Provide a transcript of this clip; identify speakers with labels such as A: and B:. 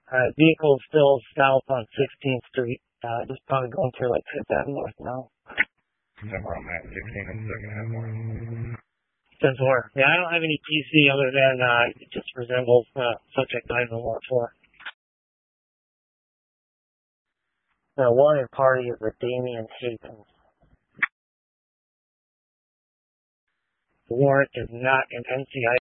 A: Vehicle still south on 16th Street. Just probably going through like 5th Ave North now.
B: Somewhere on that 16th and 2nd Ave North.
A: Since where? Yeah, I don't have any PC other than it just resembles subject 9014. The wanted party is a Damian Havens. The warrant is not an NCI